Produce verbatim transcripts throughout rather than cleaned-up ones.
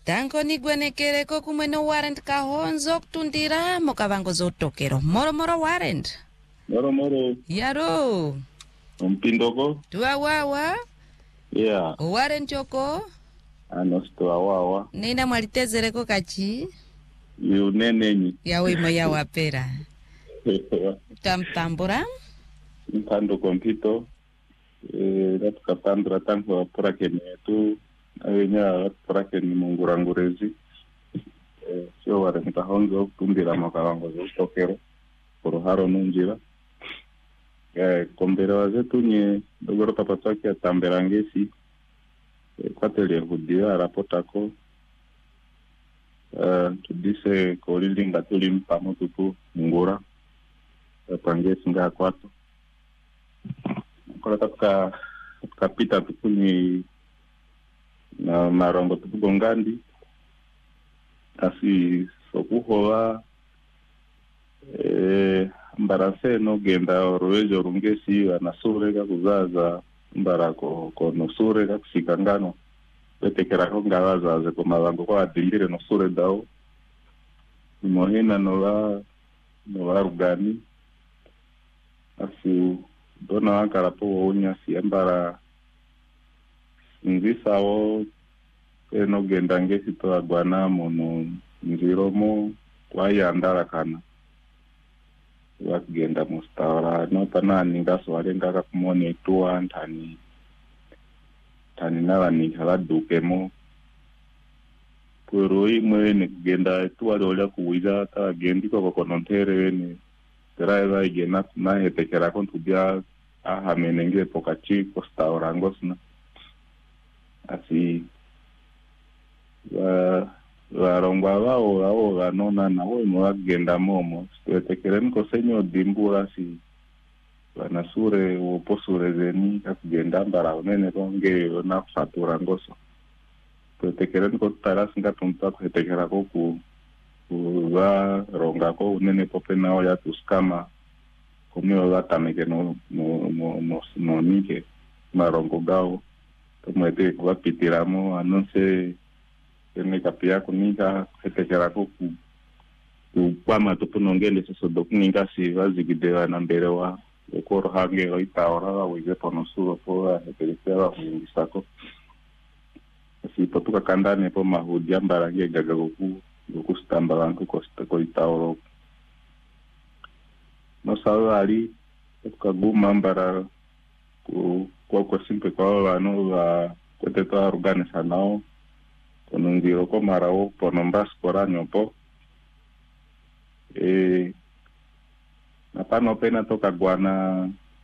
Tanko nigwenekereko kumweno warrant kahonzo kutundira mokavango zotokero. Moro moro warrant. Moro moro. Yaro. Umpindoko. Tua wawa. Yeah. Warrant yoko. Ano tua wawa. Nina mwalitezereko kachi. Yu nenenyi. Yawe moya wapera. Tamtambura. Mpando kompito. Eh, ratuka pandra tanko wapura kene tu. Awenya wapura kene mungurangurezi. Eh, sio warrant kahonzo kutundira mokavango zotokero. Kuruharo nunjira. Eh, kombere wazetu nye dogoro papatwaki ya tamberangesi eh, kwa tele hudia rapotako uh, tudise kolilinga tulimpa mutuku ngura pangesi nga kwato kola tatka kapita tukuni na marongo tukugongandi asi sokuhoa eh mbarase no genda orwejo rungesi anasureka kuzaza mbarako ko nosureka kusikangano betekera ko ngawaza ze ko mabango ko adindire nosure dao mohina no la no la rugani asi dona akara po onya si mbara ngisawo eno genda ngesi to agwana mono nziromo kwa yandara kana wakugenda mustara no panani ngaso walenga kumone tuwa ntani tani nabani kabadukemo kuroi mwene kugenda tuwa lola kuwiza ta gendi ko konontere ne driver igena na hetekera kontubya aha menenge pokachi kostaura ngosna asi wa varongwa vao vao vanona nawo mwagenda momo twetekereni kosenyo dimbura si vanasure woposure zeni kakugenda mbara unene konge na kusatura ngoso twetekereni kotara singa tumta kuhetekera ko ku va ronga ko unene pope nao ya tuskama komyo vatameke no no no no no nike marongo gao tumwete kuvapitiramo anonse ene kapia kunika hetekera ko ku kwama tupunongele so dokuninga si vazigidera na mbere wa ekoro hange oitaora wize ponosuro po hetekera kuingisako si potuka kandane po mahudi ambarange gagagoku goku stamba banku kosta ko itaoro no salari tukaguma mbara ku kwa kwa simpe kwa vanu va kweteto organiza nao konungiro ko marao ponombas koranyo po eh napano pena toka guana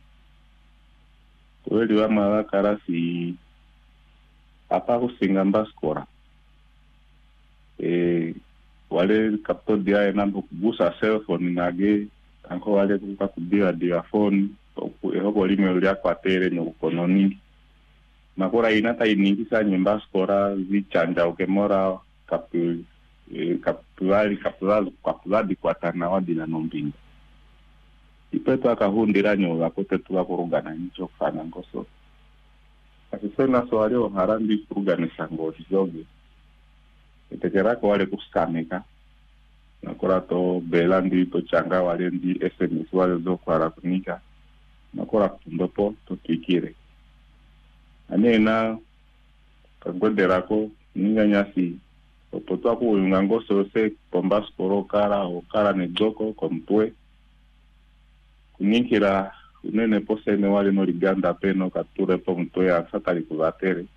kweli wa mala karasi apa kusinga mbaskora eh wale kapto dia ena busa cell phone ngage anko wale kuka kudia dia phone ko eho limero ya kwatere no kononi makora inata iningisa nyumba skora zichanja ukemora kapu e, kapulali kapulali kapulali kwa tana wadina nombinga ipeto akahundira nyola kote tuwa kurugana nicho kufana ngoso akisena swali oharandi kuruganisha ngoti zoge itekera ko wale kuskameka nakora to belandi to changa wale ndi S M S wale zo kwara kunika nakora kutundopo to tikire anena kagoderako ninyanyasi opotwa ku ngango sose pombas koro kara o kara ne joko kompwe kunikira unene posene wale no liganda peno kature po mtoya satali kuvatere